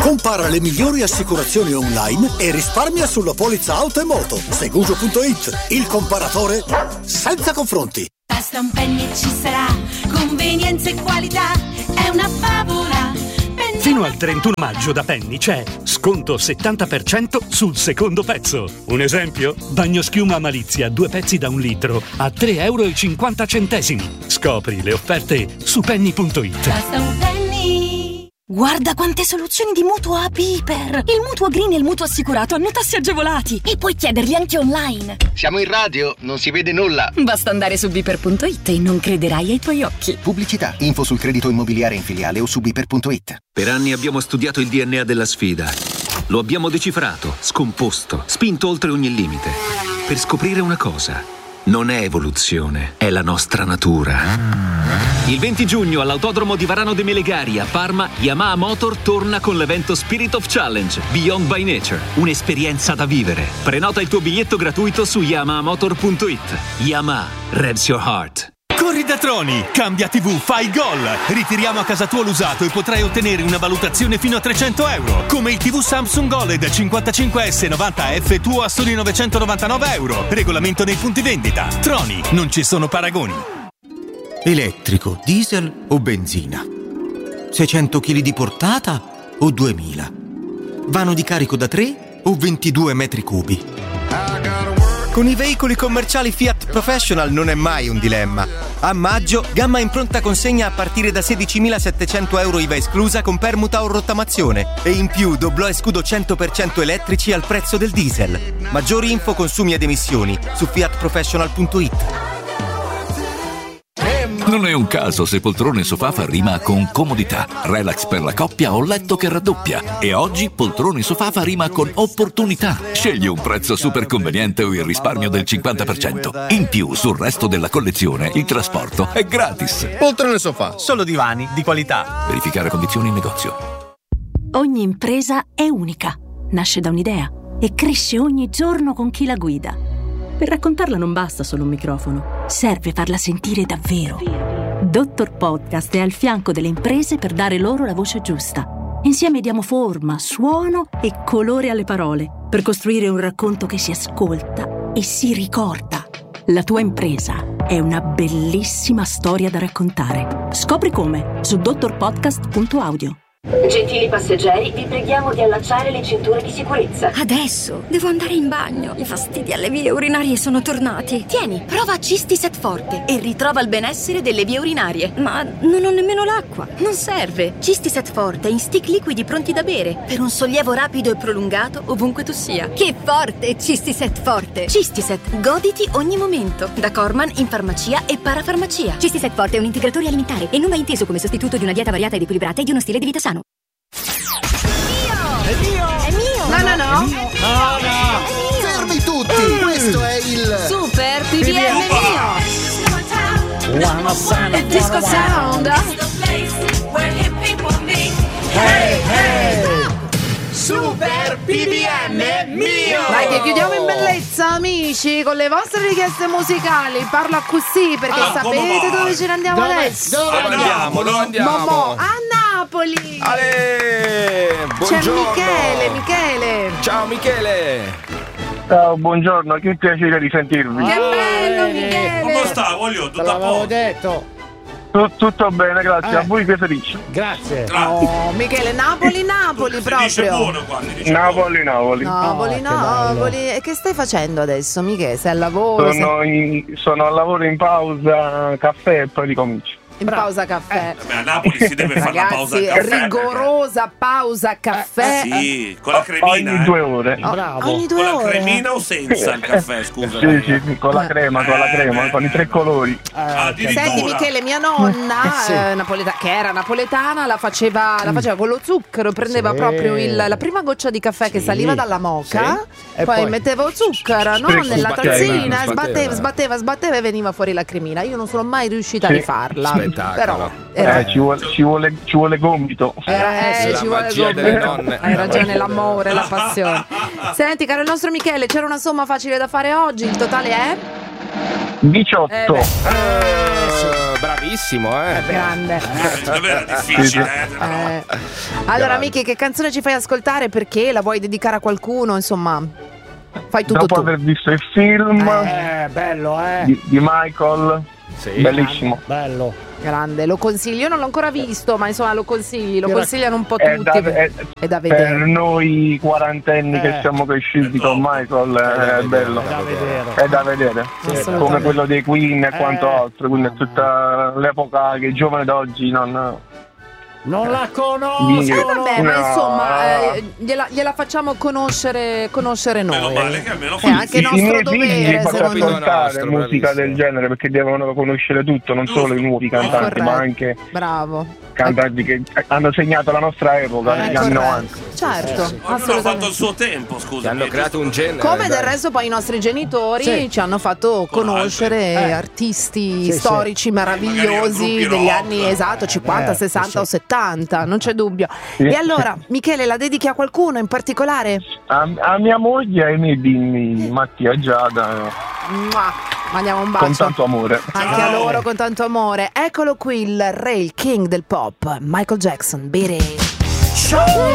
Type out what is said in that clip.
Compara le migliori assicurazioni online e risparmia sulla polizza auto e moto. Seguso.it, il comparatore senza confronti. Basta un penny e ci sarà convenienza e qualità, è una favola. Fino al 31 maggio da Penny c'è sconto 70% sul secondo pezzo. Un esempio? Bagnoschiuma Malizia, 2 pezzi da 1 litro a €3,50. Scopri le offerte su penny.it. Basta un penny. Guarda quante soluzioni di mutuo a Piper! Il mutuo green e il mutuo assicurato hanno tassi agevolati e puoi chiederli anche online. Siamo in radio, non si vede nulla. Basta andare su Piper.it e non crederai ai tuoi occhi. Pubblicità, info sul credito immobiliare in filiale o su Piper.it. Per anni abbiamo studiato il DNA della sfida. Lo abbiamo decifrato, scomposto, spinto oltre ogni limite. Per scoprire una cosa. Non è evoluzione, è la nostra natura. Il 20 giugno all'Autodromo di Varano de Melegari a Parma, Yamaha Motor torna con l'evento Spirit of Challenge Beyond by Nature. Un'esperienza da vivere. Prenota il tuo biglietto gratuito su yamahamotor.it. Yamaha, revs your heart. Corri da Troni, cambia TV, fai gol. Ritiriamo a casa tua l'usato e potrai ottenere una valutazione fino a €300, come il TV Samsung OLED 55S 90F tuo a soli €999. Regolamento nei punti vendita. Troni, non ci sono paragoni. Elettrico, diesel o benzina? 600 kg di portata o 2000? Vano di carico da 3 o 22 metri cubi? Con i veicoli commerciali Fiat Professional non è mai un dilemma. A maggio, gamma in pronta consegna a partire da €16.700 IVA esclusa con permuta o rottamazione. E in più doblò e scudo 100% elettrici al prezzo del diesel. Maggiori info, consumi ed emissioni su fiatprofessional.it. Non è un caso se poltrone sofà fa rima con comodità, relax per la coppia o letto che raddoppia. E oggi poltrone sofà fa rima con opportunità. Scegli un prezzo super conveniente o il risparmio del 50%. In più, sul resto della collezione, il trasporto è gratis. Poltrone sofà, solo divani di qualità. Verificare condizioni in negozio. Ogni impresa è unica, nasce da un'idea e cresce ogni giorno con chi la guida. Per raccontarla non basta solo un microfono, serve farla sentire davvero. Dottor Podcast è al fianco delle imprese per dare loro la voce giusta. Insieme diamo forma, suono e colore alle parole per costruire un racconto che si ascolta e si ricorda. La tua impresa è una bellissima storia da raccontare. Scopri come su dottorpodcast.audio. Gentili passeggeri, vi preghiamo di allacciare le cinture di sicurezza. Adesso devo andare in bagno. I fastidi alle vie urinarie sono tornati. Tieni, prova Cistiset Forte e ritrova il benessere delle vie urinarie. Ma non ho nemmeno l'acqua. Non serve. Cistiset Forte in stick liquidi pronti da bere per un sollievo rapido e prolungato ovunque tu sia. Che forte, Cistiset Forte. Cistiset, goditi ogni momento. Da Corman in farmacia e parafarmacia. Cistiset Forte è un integratore alimentare e non va inteso come sostituto di una dieta variata ed equilibrata e di uno stile di vita sano. È mio! No. Fermi tutti! Questo è il Super PBM mio! E disco sound. Hey! Super PBM mio! Dai che chiudiamo in bellezza, amici, con le vostre richieste musicali. Parlo così perché sapete dove ce ne andiamo adesso? Dove andiamo? A Napoli! Ale! Buongiorno! C'è Michele! Ciao Michele! Ciao, buongiorno, che piacere di sentirvi. Che bello Michele! Come sta, voglio? Tutto a posto? Detto. Tutto bene, grazie. A voi che felice. Grazie. Oh, Michele, Napoli proprio. Dice buono qua, Napoli. Napoli. E che stai facendo adesso, Michele? Sei al lavoro? Sono al lavoro in pausa, caffè e poi ricomincio. In pausa caffè. A Napoli si deve fare la pausa caffè. Rigorosa pausa caffè. Sì, con la cremina. Ogni 2 ore. Bravo. Ogni 2 ore. Con la cremina o senza il caffè, scusa? Sì, con la crema, con i 3 colori. Senti Michele, mia nonna che era napoletana, la faceva con lo zucchero, prendeva proprio la prima goccia di caffè che saliva dalla moka, poi metteva lo zucchero, no? Nella tazzina, sbatteva e veniva fuori la cremina. Io non sono mai riuscita a rifarla. Però ci vuole gomito. Ci vuole gomito. Hai ragione, l'amore, la passione. Senti, caro il nostro Michele, c'era una somma facile da fare oggi. Il totale è 18. bravissimo, Grande. Davvero difficile, Allora, Miki, che canzone ci fai ascoltare? Perché la vuoi dedicare a qualcuno? Insomma, fai tutto Dopo aver visto il film bello, di Michael, bellissimo. Bello. Grande, lo consiglio. Io non l'ho ancora visto, ma insomma lo consigli, lo consigliano un po' È tutti. È da vedere. Per noi quarantenni che siamo cresciuti con Michael è bello. È da vedere. Come quello dei Queen e quanto altro. Quindi è tutta l'epoca che i giovani d'oggi non la conosco. Vabbè, ma insomma, gliela facciamo conoscere noi. Meno male che almeno è anche nostro dovere, secondo me. Ascoltare musica del genere, perché devono conoscere tutto, non solo i nuovi cantanti, ma anche cantanti che hanno segnato la nostra epoca negli anni 90. Certo, hanno fatto il suo tempo, scusa. Hanno creato un genere. Come del resto poi i nostri genitori ci hanno fatto conoscere artisti storici meravigliosi degli anni 50, 60 o 70. Non c'è dubbio. E allora, Michele, la dedichi a qualcuno in particolare? A mia moglie e ai miei bimbi, Mattia e Giada. Mandiamo un bacio. Con tanto amore. Anche a loro con tanto amore. Eccolo qui il re, il king del pop, Michael Jackson. Beat it.